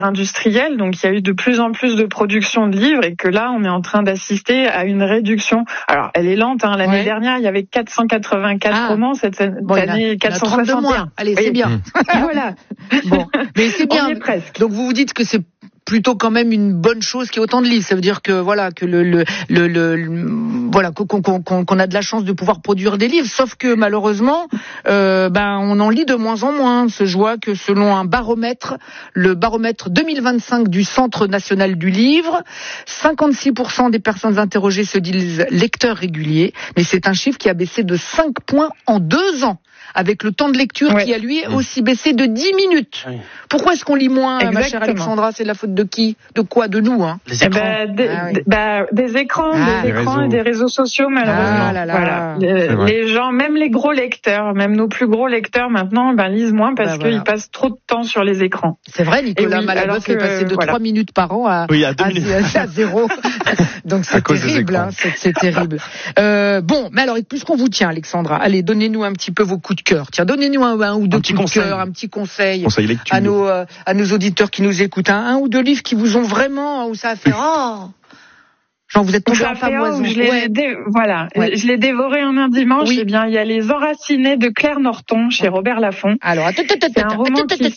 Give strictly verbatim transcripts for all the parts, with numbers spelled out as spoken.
industrielle, donc il y a eu de plus en plus de production de livres et que là, on est en train d'assister à une réduction. Alors, elle est lente. Hein. L'année ouais. dernière, il y avait quatre cent quatre-vingt-quatre ah. romans. Cette, cette bon, année, quatre cent soixante et un. Allez, c'est oui. bien. Voilà. Bon, mais c'est bien. On y est presque. Donc, vous vous dites que c'est plutôt quand même une bonne chose qu'il y ait autant de livres. Ça veut dire que voilà que le le le, le, le voilà qu'on, qu'on, qu'on, qu'on a de la chance de pouvoir produire des livres. Sauf que malheureusement, euh, ben on en lit de moins en moins. Je vois que selon un baromètre, le baromètre deux mille vingt-cinq du Centre national du livre, cinquante-six pour cent des personnes interrogées se disent lecteurs réguliers, mais c'est un chiffre qui a baissé de cinq points en deux ans. Avec le temps de lecture ouais. qui a lui aussi baissé de dix minutes. Oui. Pourquoi est-ce qu'on lit moins, Exactement. ma chère Alexandra? C'est la faute de qui? De quoi? De nous, hein? Les écrans. Eh ben, des, ah, oui. bah, des écrans, ah, des écrans réseaux. Et des réseaux sociaux, malheureusement. Ah, là, là. Voilà. Les, les gens, même les gros lecteurs, même nos plus gros lecteurs maintenant, ben, lisent moins parce bah, qu'ils voilà. passent trop de temps sur les écrans. C'est vrai, Nicolas oui, Malaboeuf est passé de voilà. trois minutes par an à, oui, à, à, à, à zéro. Donc c'est terrible, hein, c'est, c'est terrible. Euh, bon, mais alors, puisqu'on vous tient, Alexandra, allez, donnez-nous un petit peu vos coups de cœur. Tiens, donnez-nous un, un ou deux coups conseil. de cœur, un petit conseil, conseil à nos euh, à nos auditeurs qui nous écoutent, hein, un ou deux livres qui vous ont vraiment, où ça a fait oh. Genre vous êtes tombé en famoison. Je l'ai ouais. dé... Voilà, ouais. je l'ai dévoré en un dimanche. Oui. Eh bien, il y a Les Enracinés de Claire Norton chez Robert Laffont. Alors, attends, attends, c'est un roman qui...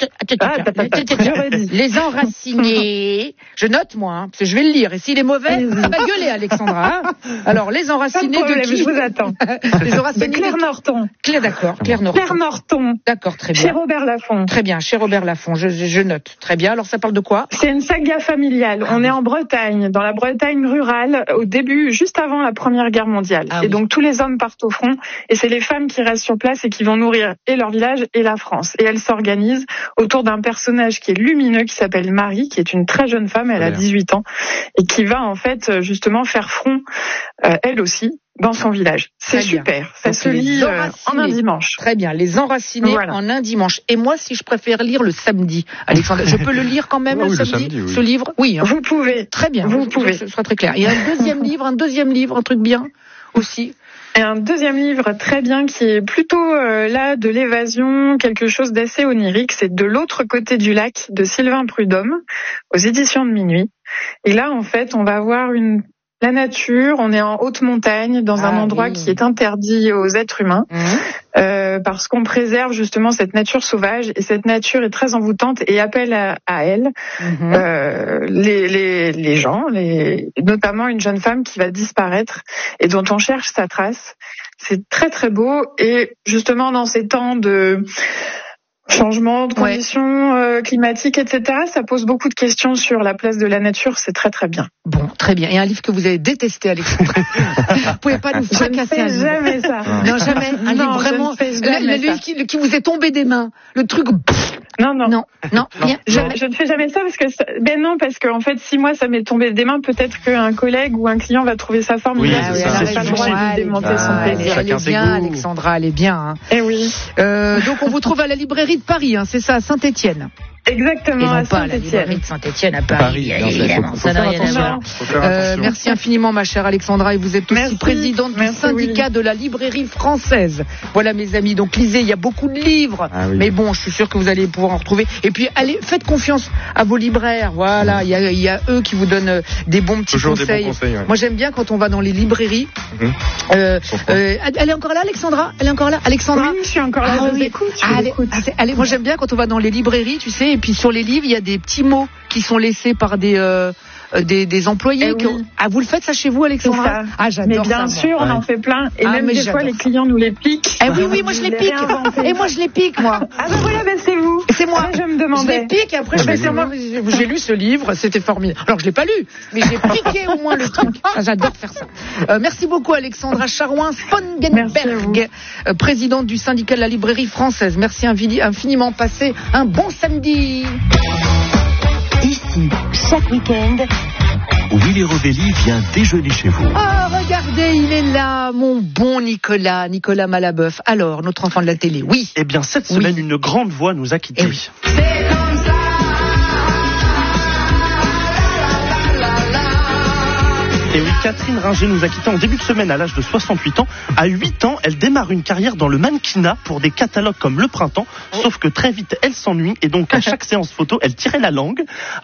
Les Enracinés. Je note moi, hein, parce que je vais le lire. Et s'il est mauvais, ça va gueuler, Alexandra. Hein. Alors, Les Enracinés de qui? Je vous attends. Les Enracinés de Claire Norton. Claire, d'accord. Claire Norton. Claire Norton. D'accord, très bien. Chez Robert Laffont. Très bien, chez Robert Laffont. Je, je note. Très bien. Alors, ça parle de quoi? C'est une saga familiale. On est en Bretagne, dans la Bretagne rurale. Au début, juste avant la Première Guerre mondiale. Ah, et oui. donc tous les hommes partent au front et c'est les femmes qui restent sur place et qui vont nourrir et leur village et la France. Et elles s'organisent autour d'un personnage qui est lumineux, qui s'appelle Marie, qui est une très jeune femme, elle a dix-huit ans, et qui va en fait justement faire front, euh, elle aussi, dans son village. C'est Très super. Bien. Ça donc se lit euh, en un dimanche. Très bien. Les Enracinés voilà. en un dimanche. Et moi, si je préfère lire le samedi, Alexandre, je peux le lire quand même oh, le, oui, samedi, le samedi, oui. ce livre? Oui. Hein. Vous pouvez. Très bien. Vous pouvez. Ce sera très clair. Il y a un deuxième livre, un deuxième livre, un truc bien aussi. Et un deuxième livre très bien qui est plutôt euh, là de l'évasion, quelque chose d'assez onirique. C'est De l'autre côté du lac de Sylvain Prudhomme aux éditions de Minuit. Et là, en fait, on va avoir une la nature, on est en haute montagne, dans ah, un endroit oui. qui est interdit aux êtres humains, mmh. euh, parce qu'on préserve justement cette nature sauvage, et cette nature est très envoûtante et appelle à, à elle mmh. euh, les, les, les gens, les, notamment une jeune femme qui va disparaître et dont on cherche sa trace. C'est très très beau, et justement dans ces temps de changement de conditions ouais. euh, climatiques, et cetera. Ça pose beaucoup de questions sur la place de la nature. C'est très très bien. Bon, très bien. Et un livre que vous avez détesté, Alexandra. Vous pouvez pas nous fracasser un livre. Je ne fais jamais ça. Non, jamais. Un non, livre vraiment. Le, le livre qui, qui vous est tombé des mains. Le truc. Non, non, non, non. non. Je, je ne fais jamais ça parce que ça, ben non, parce que en fait, si moi ça m'est tombé des mains, peut-être qu'un collègue ou un client va trouver ça formidable. Oui, elle n'a pas le droit de démonter ah, son plaisir. Elle est bien, Alexandra, elle est bien. Hein. Eh oui. Euh, donc on vous trouve à la librairie de Paris, hein, c'est ça, à Saint-Étienne. Exactement, à Saint-Étienne. Saint-Étienne à Paris, Paris évidemment. Ça n'a rien à voir. Euh, merci infiniment, ma chère Alexandra, et vous êtes aussi merci. présidente merci, du syndicat oui. de la librairie française. Voilà, mes amis. Donc, lisez, il y a beaucoup de livres. Ah, oui. Mais bon, je suis sûr que vous allez pouvoir en retrouver. Et puis, allez, faites confiance à vos libraires. Voilà, il y a, il y a eux qui vous donnent des bons petits Toujours conseils. Des bons conseils ouais. Moi, j'aime bien quand on va dans les librairies. Mm-hmm. Euh, euh, elle est encore là, Alexandra? Elle est encore là? Alexandra? Oui, je suis encore là. Ah, je oui. écoute, je allez, allez, moi, j'aime bien quand on va dans les librairies, tu sais, et puis sur les livres, il y a des petits mots qui sont laissés par des euh, des, des employés. Eh oui. Ah, vous le faites ça chez vous, Alexandra? Ah, j'adore. Mais bien ça, sûr, on en fait plein. Et ah, même des fois, ça. les clients nous les piquent. Eh oui, oui, moi je les pique. Et moi je les pique, moi. Ah ben voilà, ben c'est vous. C'est moi. Je me demandais. Je les pique et après je fais sûrement. J'ai lu ce livre, c'était formidable. Alors je l'ai pas lu, mais j'ai piqué au moins le truc. Ah, j'adore faire ça. Euh, merci beaucoup, Alexandra Charouin-Spongenberg, euh, présidente du syndicat de la librairie française. Merci infiniment. Passez un bon samedi. Ici, chaque week-end, Willy Rovelli vient déjeuner chez vous. Ah, oh, regardez, il est là, mon bon Nicolas, Nicolas Malaboeuf. Alors, notre enfant de la télé, oui. Eh bien, cette semaine, oui. une grande voix nous a quittés. Eh oui. C'est comme ça. Et oui, Catherine Ringer nous a quittés en début de semaine à l'âge de soixante-huit ans. À huit ans, elle démarre une carrière dans le mannequinat pour des catalogues comme Le Printemps. Sauf que très vite, elle s'ennuie et donc à chaque séance photo, elle tirait la langue.